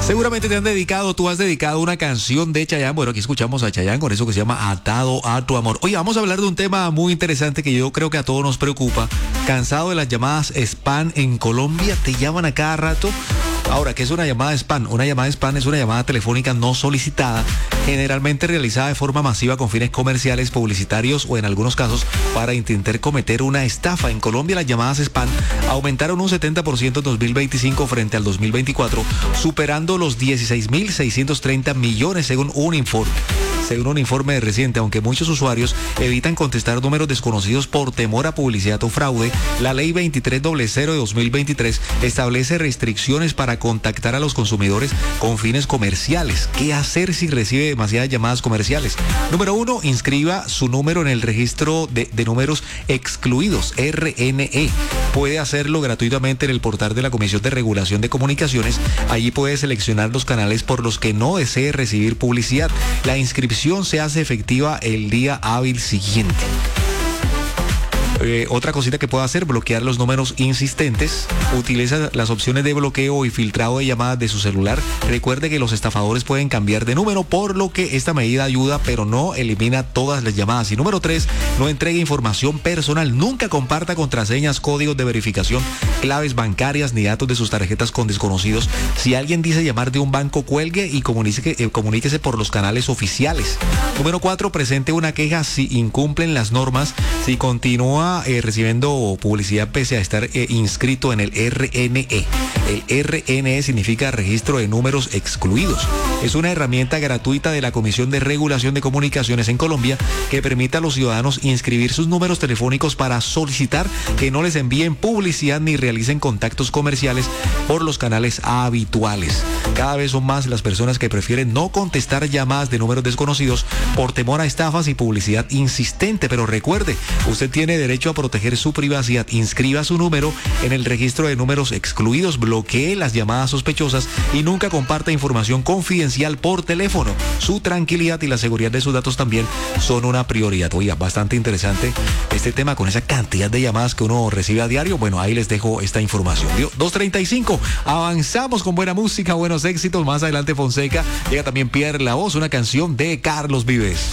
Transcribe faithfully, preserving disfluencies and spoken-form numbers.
Seguramente te han dedicado, tú has dedicado una canción de Chayanne. Bueno, aquí escuchamos a Chayanne con eso que se llama Atado a tu amor. Oye, vamos a hablar de un tema muy interesante que yo creo que a todos nos preocupa. ¿Cansado de las llamadas spam en Colombia? ¿Te llaman a cada rato? Ahora, ¿qué es una llamada spam? Una llamada spam es una llamada telefónica no solicitada, generalmente realizada de forma masiva con fines comerciales, publicitarios o en algunos casos para intentar cometer una estafa. En Colombia las llamadas spam aumentaron un setenta por ciento en dos mil veinticinco frente al dos mil veinticuatro, superando los dieciséis mil seiscientos treinta millones según un informe. Según un informe reciente, aunque muchos usuarios evitan contestar números desconocidos por temor a publicidad o fraude, la ley veintitrés cero de dos mil veintitrés establece restricciones para contactar a los consumidores con fines comerciales. ¿Qué hacer si recibe demasiadas llamadas comerciales? Número uno, inscriba su número en el registro de, de números excluidos, R N E. Puede hacerlo gratuitamente en el portal de la Comisión de Regulación de Comunicaciones. Allí puede seleccionar los canales por los que no desee recibir publicidad. La inscripción se hace efectiva el día hábil siguiente. Eh, otra cosita que puede hacer, bloquear los números insistentes. Utiliza las opciones de bloqueo y filtrado de llamadas de su celular. Recuerde que los estafadores pueden cambiar de número, por lo que esta medida ayuda, pero no elimina todas las llamadas. Y número tres, no entregue información personal. Nunca comparta contraseñas, códigos de verificación, claves bancarias ni datos de sus tarjetas con desconocidos. Si alguien dice llamar de un banco, cuelgue y comuníquese, eh, comuníquese por los canales oficiales. Número cuatro, presente una queja si incumplen las normas. Si continúa Eh, recibiendo publicidad pese a estar eh, inscrito en el R N E. El R N E significa Registro de Números Excluidos. Es una herramienta gratuita de la Comisión de Regulación de Comunicaciones en Colombia que permite a los ciudadanos inscribir sus números telefónicos para solicitar que no les envíen publicidad ni realicen contactos comerciales por los canales habituales. Cada vez son más las personas que prefieren no contestar llamadas de números desconocidos por temor a estafas y publicidad insistente. Pero recuerde, usted tiene derecho a proteger su privacidad. Inscriba su número en el registro de números excluidos, bloquee las llamadas sospechosas y nunca comparta información confidencial por teléfono. Su tranquilidad y la seguridad de sus datos también son una prioridad. Oiga, bastante interesante este tema con esa cantidad de llamadas que uno recibe a diario. Bueno, ahí les dejo esta información. dos treinta y cinco, avanzamos con buena música, buenos éxitos. Más adelante Fonseca, llega también Pierre La Voz, una canción de Carlos Vives.